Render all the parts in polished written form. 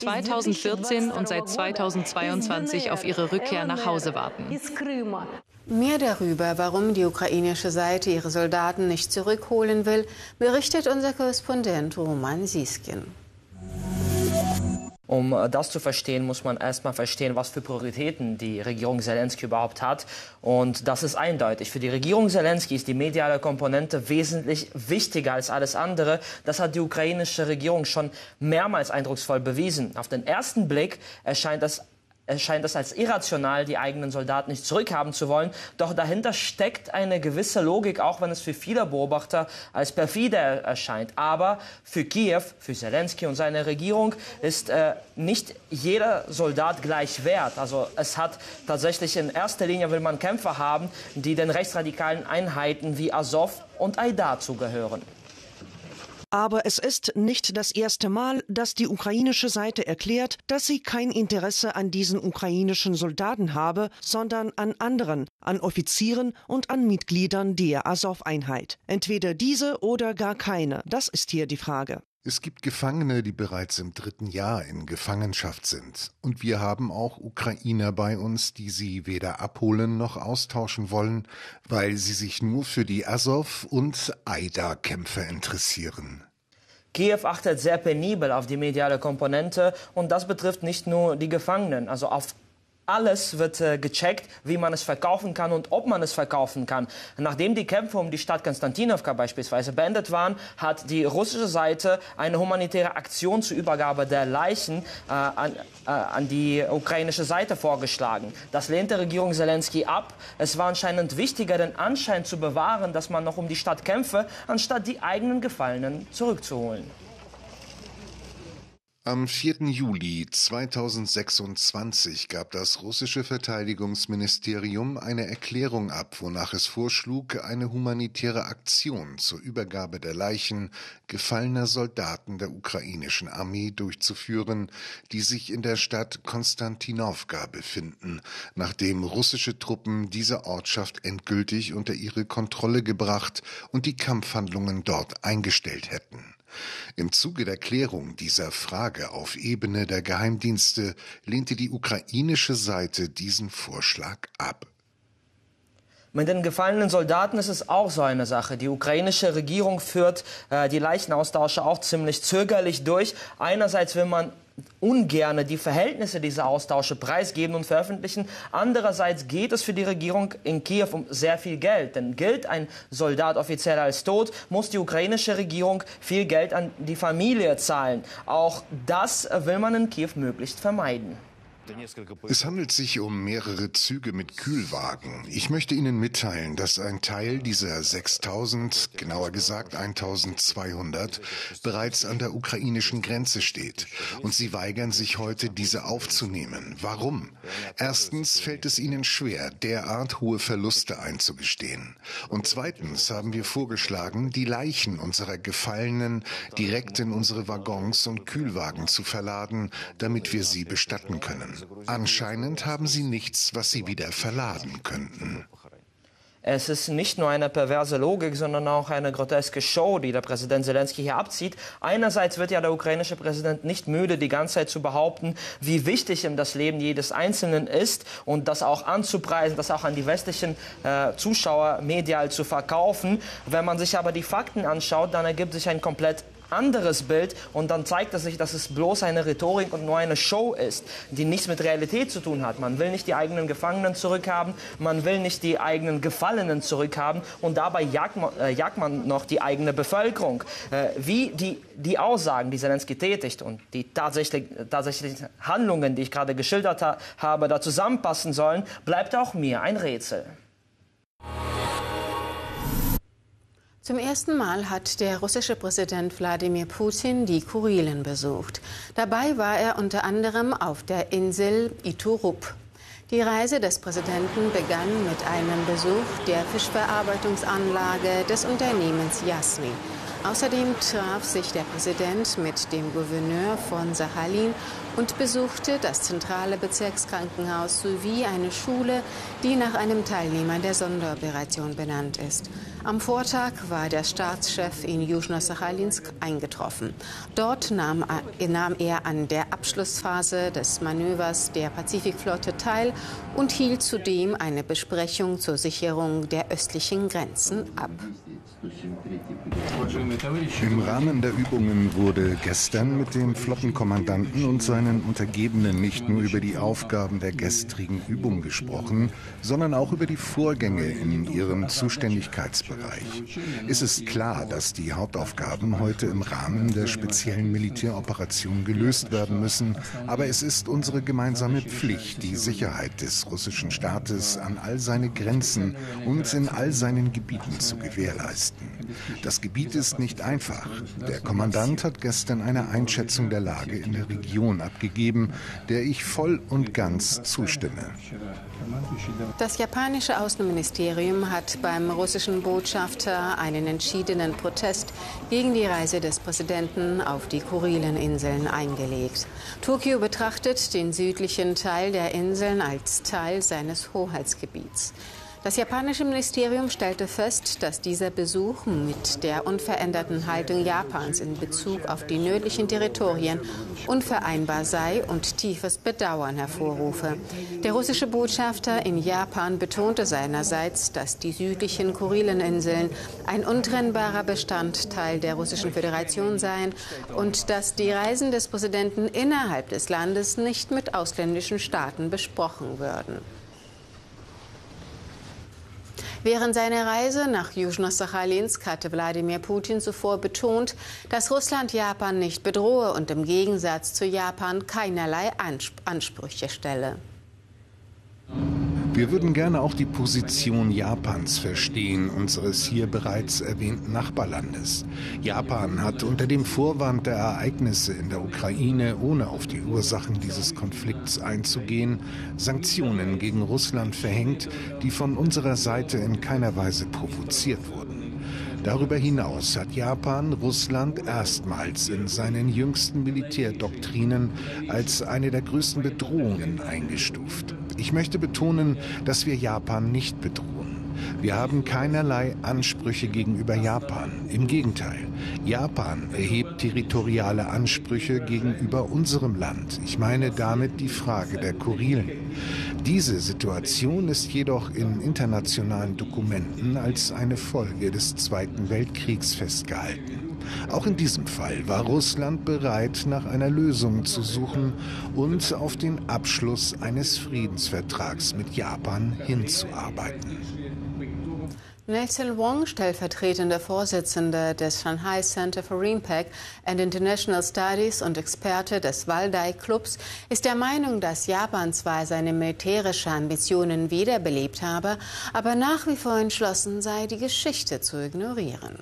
2014 und seit 2022 auf ihre Rückkehr nach Hause warten. Mehr darüber, warum die ukrainische Seite ihre Soldaten nicht zurückholen will, berichtet unser Korrespondent Roman Siskin. Um das zu verstehen, muss man erstmal verstehen, was für Prioritäten die Regierung Selenskyj überhaupt hat. Und das ist eindeutig. Für die Regierung Selenskyj ist die mediale Komponente wesentlich wichtiger als alles andere. Das hat die ukrainische Regierung schon mehrmals eindrucksvoll bewiesen. Auf den ersten Blick erscheint es als irrational, die eigenen Soldaten nicht zurückhaben zu wollen. Doch dahinter steckt eine gewisse Logik, auch wenn es für viele Beobachter als perfide erscheint. Aber für Kiew, für Selenskyj und seine Regierung ist nicht jeder Soldat gleich wert. Also es hat tatsächlich in erster Linie will man Kämpfer haben, die den rechtsradikalen Einheiten wie Azov und Aidar zugehören. Aber es ist nicht das erste Mal, dass die ukrainische Seite erklärt, dass sie kein Interesse an diesen ukrainischen Soldaten habe, sondern an anderen, an Offizieren und an Mitgliedern der Azov-Einheit. Entweder diese oder gar keine, das ist hier die Frage. Es gibt Gefangene, die bereits im 3. Jahr in Gefangenschaft sind. Und wir haben auch Ukrainer bei uns, die sie weder abholen noch austauschen wollen, weil sie sich nur für die Azov- und Aidar-Kämpfer interessieren. Kiew achtet sehr penibel auf die mediale Komponente und das betrifft nicht nur die Gefangenen. Also auf alles wird gecheckt, wie man es verkaufen kann und ob man es verkaufen kann. Nachdem die Kämpfe um die Stadt Konstantinowka beispielsweise beendet waren, hat die russische Seite eine humanitäre Aktion zur Übergabe der Leichen an die ukrainische Seite vorgeschlagen. Das lehnte Regierung Selenskyj ab. Es war anscheinend wichtiger, den Anschein zu bewahren, dass man noch um die Stadt kämpfe, anstatt die eigenen Gefallenen zurückzuholen. Am 4. Juli 2026 gab das russische Verteidigungsministerium eine Erklärung ab, wonach es vorschlug, eine humanitäre Aktion zur Übergabe der Leichen gefallener Soldaten der ukrainischen Armee durchzuführen, die sich in der Stadt Konstantinowka befinden, nachdem russische Truppen diese Ortschaft endgültig unter ihre Kontrolle gebracht und die Kampfhandlungen dort eingestellt hätten. Im Zuge der Klärung dieser Frage auf Ebene der Geheimdienste lehnte die ukrainische Seite diesen Vorschlag ab. Mit den gefallenen Soldaten ist es auch so eine Sache. Die ukrainische Regierung führt die Leichenaustausche auch ziemlich zögerlich durch. Einerseits will man ungerne die Verhältnisse dieser Austausche preisgeben und veröffentlichen. Andererseits geht es für die Regierung in Kiew um sehr viel Geld. Denn gilt ein Soldat offiziell als tot, muss die ukrainische Regierung viel Geld an die Familie zahlen. Auch das will man in Kiew möglichst vermeiden. Es handelt sich um mehrere Züge mit Kühlwagen. Ich möchte Ihnen mitteilen, dass ein Teil dieser 6.000, genauer gesagt 1.200, bereits an der ukrainischen Grenze steht. Und sie weigern sich heute, diese aufzunehmen. Warum? Erstens fällt es ihnen schwer, derart hohe Verluste einzugestehen. Und zweitens haben wir vorgeschlagen, die Leichen unserer Gefallenen direkt in unsere Waggons und Kühlwagen zu verladen, damit wir sie bestatten können. Anscheinend haben sie nichts, was sie wieder verladen könnten. Es ist nicht nur eine perverse Logik, sondern auch eine groteske Show, die der Präsident Selenskyj hier abzieht. Einerseits wird ja der ukrainische Präsident nicht müde, die ganze Zeit zu behaupten, wie wichtig ihm das Leben jedes Einzelnen ist und das auch anzupreisen, das auch an die westlichen Zuschauer medial zu verkaufen. Wenn man sich aber die Fakten anschaut, dann ergibt sich ein komplett anderes Bild und dann zeigt es sich, dass es bloß eine Rhetorik und nur eine Show ist, die nichts mit Realität zu tun hat. Man will nicht die eigenen Gefangenen zurückhaben, man will nicht die eigenen Gefallenen zurückhaben und dabei jagt man noch die eigene Bevölkerung. Wie die Aussagen, die Selenskyj tätigt und die tatsächlichen Handlungen, die ich gerade geschildert habe, da zusammenpassen sollen, bleibt auch mir ein Rätsel. Zum ersten Mal hat der russische Präsident Wladimir Putin die Kurilen besucht. Dabei war er unter anderem auf der Insel Iturup. Die Reise des Präsidenten begann mit einem Besuch der Fischverarbeitungsanlage des Unternehmens Jasny. Außerdem traf sich der Präsident mit dem Gouverneur von Sachalin und besuchte das zentrale Bezirkskrankenhaus sowie eine Schule, die nach einem Teilnehmer der Sonderoperation benannt ist. Am Vortag war der Staatschef in Južno-Sachalinsk eingetroffen. Dort nahm er an der Abschlussphase des Manövers der Pazifikflotte teil und hielt zudem eine Besprechung zur Sicherung der östlichen Grenzen ab. Im Rahmen der Übungen wurde gestern mit dem Flottenkommandanten und seinen Untergebenen nicht nur über die Aufgaben der gestrigen Übung gesprochen, sondern auch über die Vorgänge in ihrem Zuständigkeitsbereich. Es ist klar, dass die Hauptaufgaben heute im Rahmen der speziellen Militäroperation gelöst werden müssen, aber es ist unsere gemeinsame Pflicht, die Sicherheit des russischen Staates an all seine Grenzen und in all seinen Gebieten zu gewährleisten. Das Gebiet ist nicht einfach. Der Kommandant hat gestern eine Einschätzung der Lage in der Region abgegeben, der ich voll und ganz zustimme. Das japanische Außenministerium hat beim russischen Botschafter einen entschiedenen Protest gegen die Reise des Präsidenten auf die Kurileninseln eingelegt. Tokio betrachtet den südlichen Teil der Inseln als Teil seines Hoheitsgebiets. Das japanische Ministerium stellte fest, dass dieser Besuch mit der unveränderten Haltung Japans in Bezug auf die nördlichen Territorien unvereinbar sei und tiefes Bedauern hervorrufe. Der russische Botschafter in Japan betonte seinerseits, dass die südlichen Kurileninseln ein untrennbarer Bestandteil der Russischen Föderation seien und dass die Reisen des Präsidenten innerhalb des Landes nicht mit ausländischen Staaten besprochen würden. Während seiner Reise nach Južno-Sachalinsk hatte Wladimir Putin zuvor betont, dass Russland Japan nicht bedrohe und im Gegensatz zu Japan keinerlei Ansprüche stelle. Wir würden gerne auch die Position Japans verstehen, unseres hier bereits erwähnten Nachbarlandes. Japan hat unter dem Vorwand der Ereignisse in der Ukraine, ohne auf die Ursachen dieses Konflikts einzugehen, Sanktionen gegen Russland verhängt, die von unserer Seite in keiner Weise provoziert wurden. Darüber hinaus hat Japan Russland erstmals in seinen jüngsten Militärdoktrinen als eine der größten Bedrohungen eingestuft. Ich möchte betonen, dass wir Japan nicht bedrohen. Wir haben keinerlei Ansprüche gegenüber Japan. Im Gegenteil, Japan erhebt territoriale Ansprüche gegenüber unserem Land. Ich meine damit die Frage der Kurilen. Diese Situation ist jedoch in internationalen Dokumenten als eine Folge des Zweiten Weltkriegs festgehalten. Auch in diesem Fall war Russland bereit, nach einer Lösung zu suchen und auf den Abschluss eines Friedensvertrags mit Japan hinzuarbeiten. Nelson Wong, stellvertretender Vorsitzender des Shanghai Center for Impact and International Studies und Experte des Waldai-Clubs, ist der Meinung, dass Japan zwar seine militärischen Ambitionen wiederbelebt habe, aber nach wie vor entschlossen sei, die Geschichte zu ignorieren.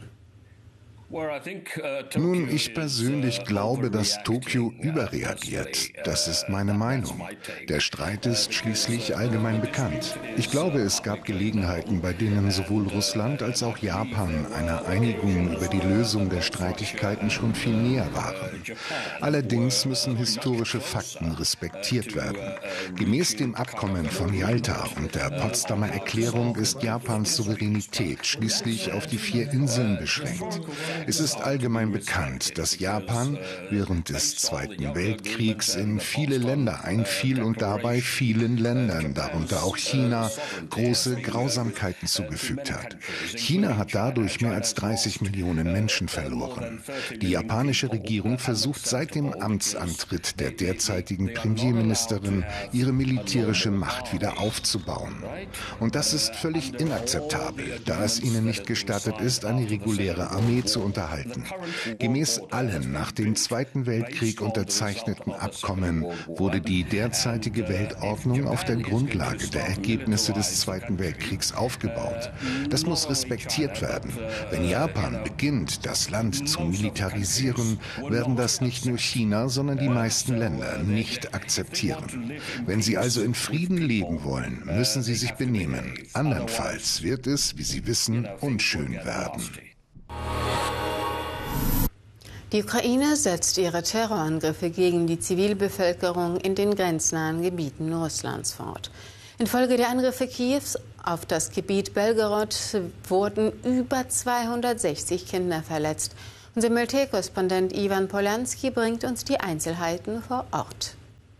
Nun, ich persönlich glaube, dass Tokio überreagiert. Das ist meine Meinung. Der Streit ist schließlich allgemein bekannt. Ich glaube, es gab Gelegenheiten, bei denen sowohl Russland als auch Japan einer Einigung über die Lösung der Streitigkeiten schon viel näher waren. Allerdings müssen historische Fakten respektiert werden. Gemäß dem Abkommen von Jalta und der Potsdamer Erklärung ist Japans Souveränität schließlich auf die 4 Inseln beschränkt. Es ist allgemein bekannt, dass Japan während des Zweiten Weltkriegs in viele Länder einfiel und dabei vielen Ländern, darunter auch China, große Grausamkeiten zugefügt hat. China hat dadurch mehr als 30 Millionen Menschen verloren. Die japanische Regierung versucht seit dem Amtsantritt der derzeitigen Premierministerin, ihre militärische Macht wieder aufzubauen. Und das ist völlig inakzeptabel, da es ihnen nicht gestattet ist, eine reguläre Armee zu unterhalten. Gemäß allen nach dem Zweiten Weltkrieg unterzeichneten Abkommen wurde die derzeitige Weltordnung auf der Grundlage der Ergebnisse des Zweiten Weltkriegs aufgebaut. Das muss respektiert werden. Wenn Japan beginnt, das Land zu militarisieren, werden das nicht nur China, sondern die meisten Länder nicht akzeptieren. Wenn sie also in Frieden leben wollen, müssen sie sich benehmen. Andernfalls wird es, wie Sie wissen, unschön werden. Die Ukraine setzt ihre Terrorangriffe gegen die Zivilbevölkerung in den grenznahen Gebieten Russlands fort. Infolge der Angriffe Kiews auf das Gebiet Belgorod wurden über 260 Kinder verletzt. Unser Militärkorrespondent Ivan Polanski bringt uns die Einzelheiten vor Ort.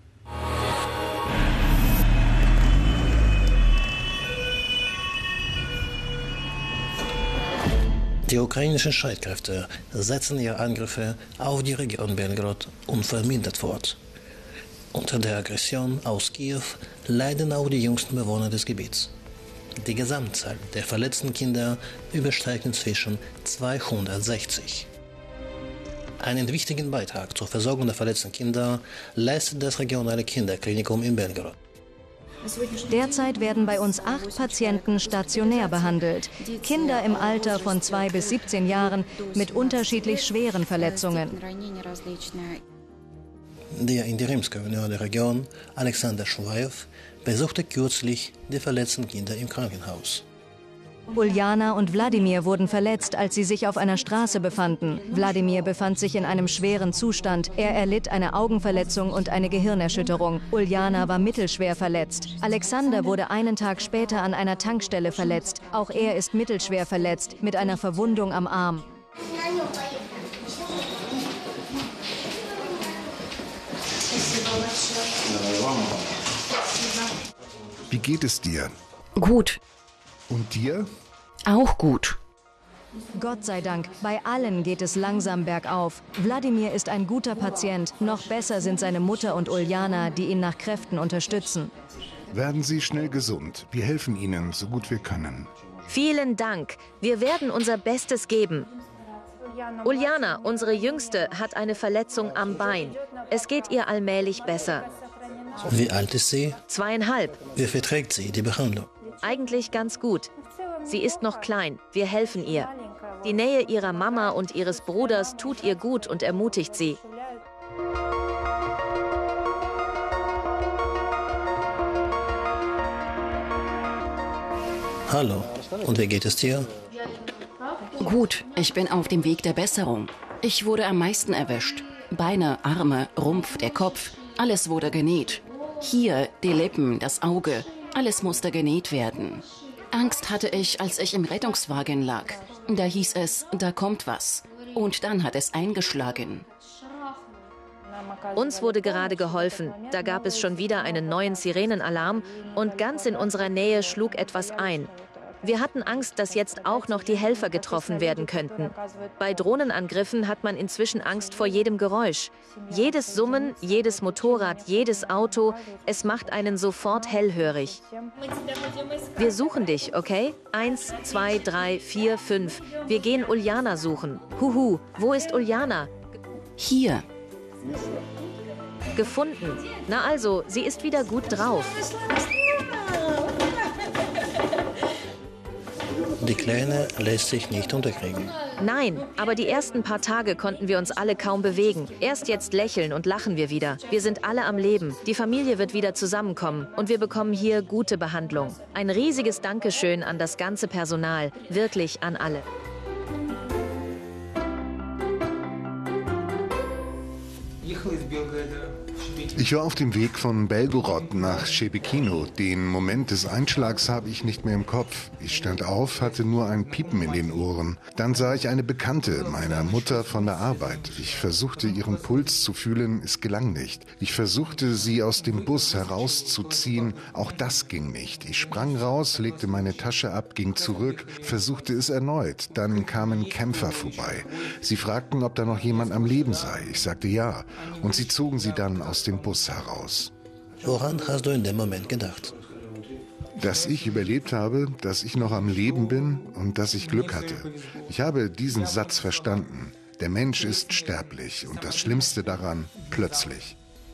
Die ukrainischen Streitkräfte setzen ihre Angriffe auf die Region Belgorod unvermindert fort. Unter der Aggression aus Kiew leiden auch die jüngsten Bewohner des Gebiets. Die Gesamtzahl der verletzten Kinder übersteigt inzwischen 260. Einen wichtigen Beitrag zur Versorgung der verletzten Kinder leistet das regionale Kinderklinikum in Belgorod. Derzeit werden bei uns 8 Patienten stationär behandelt. Kinder im Alter von 2 bis 17 Jahren mit unterschiedlich schweren Verletzungen. Der Interimsgouverneur der Region, Alexander Schuwajew, besuchte kürzlich die verletzten Kinder im Krankenhaus. Uljana und Wladimir wurden verletzt, als sie sich auf einer Straße befanden. Wladimir befand sich in einem schweren Zustand. Er erlitt eine Augenverletzung und eine Gehirnerschütterung. Uljana war mittelschwer verletzt. Alexander wurde einen Tag später an einer Tankstelle verletzt. Auch er ist mittelschwer verletzt, mit einer Verwundung am Arm. Wie geht es dir? Gut. Und dir? Auch gut. Gott sei Dank, bei allen geht es langsam bergauf. Wladimir ist ein guter Patient. Noch besser sind seine Mutter und Uljana, die ihn nach Kräften unterstützen. Werden Sie schnell gesund. Wir helfen Ihnen, so gut wir können. Vielen Dank. Wir werden unser Bestes geben. Uljana, unsere Jüngste, hat eine Verletzung am Bein. Es geht ihr allmählich besser. Wie alt ist sie? 2,5. Wie verträgt sie die Behandlung? Eigentlich ganz gut. Sie ist noch klein. Wir helfen ihr. Die Nähe ihrer Mama und ihres Bruders tut ihr gut und ermutigt sie. Hallo, und wie geht es dir? Gut, ich bin auf dem Weg der Besserung. Ich wurde am meisten erwischt. Beine, Arme, Rumpf, der Kopf, alles wurde genäht. Hier, die Lippen, das Auge, alles musste genäht werden. Angst hatte ich, als ich im Rettungswagen lag. Da hieß es, da kommt was. Und dann hat es eingeschlagen. Uns wurde gerade geholfen. Da gab es schon wieder einen neuen Sirenenalarm und ganz in unserer Nähe schlug etwas ein. Wir hatten Angst, dass jetzt auch noch die Helfer getroffen werden könnten. Bei Drohnenangriffen hat man inzwischen Angst vor jedem Geräusch. Jedes Summen, jedes Motorrad, jedes Auto, es macht einen sofort hellhörig. Wir suchen dich, okay? 1, 2, 3, 4, 5. Wir gehen Uljana suchen. Huhu, wo ist Uljana? Hier. Gefunden. Na also, sie ist wieder gut drauf. Die Kleine lässt sich nicht unterkriegen. Nein, aber die ersten paar Tage konnten wir uns alle kaum bewegen. Erst jetzt lächeln und lachen wir wieder. Wir sind alle am Leben. Die Familie wird wieder zusammenkommen und wir bekommen hier gute Behandlung. Ein riesiges Dankeschön an das ganze Personal, wirklich an alle. Ich war auf dem Weg von Belgorod nach Szebekino. Den Moment des Einschlags habe ich nicht mehr im Kopf. Ich stand auf, hatte nur ein Piepen in den Ohren. Dann sah ich eine Bekannte, meiner Mutter von der Arbeit. Ich versuchte, ihren Puls zu fühlen, es gelang nicht. Ich versuchte, sie aus dem Bus herauszuziehen, auch das ging nicht. Ich sprang raus, legte meine Tasche ab, ging zurück, versuchte es erneut. Dann kamen Kämpfer vorbei. Sie fragten, ob da noch jemand am Leben sei. Ich sagte ja. Und sie zogen sie dann aus dem Bus heraus. Woran hast du in dem Moment gedacht? Dass ich überlebt habe, dass ich noch am Leben bin und dass ich Glück hatte. Ich habe diesen Satz verstanden. Der Mensch ist sterblich und das Schlimmste daran, plötzlich.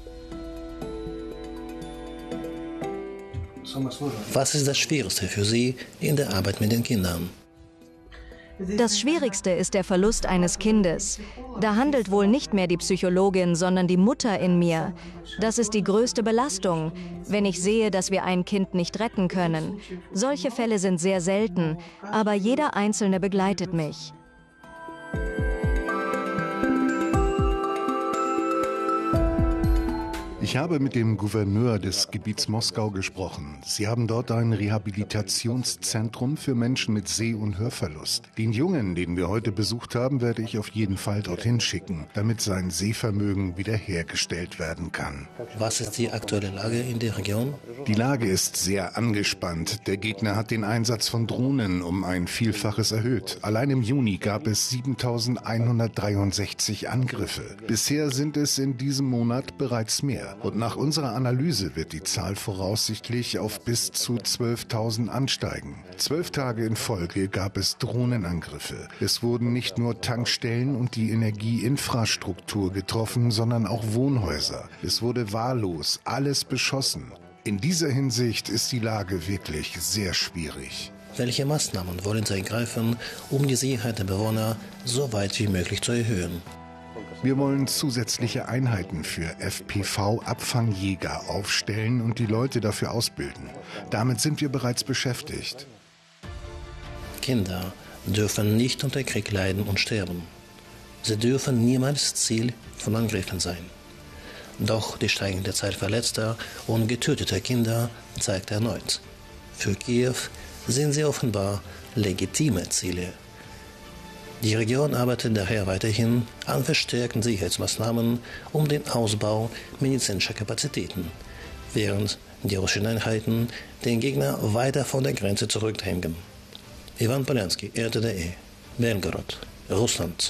Was ist das Schwierigste für Sie in der Arbeit mit den Kindern? Das Schwierigste ist der Verlust eines Kindes. Da handelt wohl nicht mehr die Psychologin, sondern die Mutter in mir. Das ist die größte Belastung, wenn ich sehe, dass wir ein Kind nicht retten können. Solche Fälle sind sehr selten, aber jeder Einzelne begleitet mich. Ich habe mit dem Gouverneur des Gebiets Moskau gesprochen. Sie haben dort ein Rehabilitationszentrum für Menschen mit Seh- und Hörverlust. Den Jungen, den wir heute besucht haben, werde ich auf jeden Fall dorthin schicken, damit sein Sehvermögen wiederhergestellt werden kann. Was ist die aktuelle Lage in der Region? Die Lage ist sehr angespannt. Der Gegner hat den Einsatz von Drohnen um ein Vielfaches erhöht. Allein im Juni gab es 7.163 Angriffe. Bisher sind es in diesem Monat bereits mehr. Und nach unserer Analyse wird die Zahl voraussichtlich auf bis zu 12.000 ansteigen. 12 Tage in Folge gab es Drohnenangriffe. Es wurden nicht nur Tankstellen und die Energieinfrastruktur getroffen, sondern auch Wohnhäuser. Es wurde wahllos alles beschossen. In dieser Hinsicht ist die Lage wirklich sehr schwierig. Welche Maßnahmen wollen Sie ergreifen, um die Sicherheit der Bewohner so weit wie möglich zu erhöhen? Wir wollen zusätzliche Einheiten für FPV-Abfangjäger aufstellen und die Leute dafür ausbilden. Damit sind wir bereits beschäftigt. Kinder dürfen nicht unter Krieg leiden und sterben. Sie dürfen niemals Ziel von Angriffen sein. Doch die steigende Zahl verletzter und getöteter Kinder zeigt erneut: Für Kiew sind sie offenbar legitime Ziele. Die Region arbeitet daher weiterhin an verstärkten Sicherheitsmaßnahmen um den Ausbau medizinischer Kapazitäten, während die russischen Einheiten den Gegner weiter von der Grenze zurückdrängen. Ivan Poljanski, RTDE, Belgorod, Russland.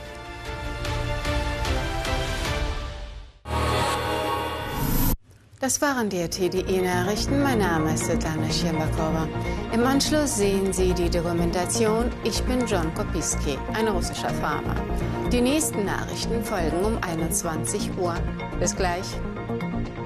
Das waren die RTDE-Nachrichten. Mein Name ist Svetlana Schirmbakova. Im Anschluss sehen Sie die Dokumentation Ich bin John Kopiski, ein russischer Farmer. Die nächsten Nachrichten folgen um 21 Uhr. Bis gleich.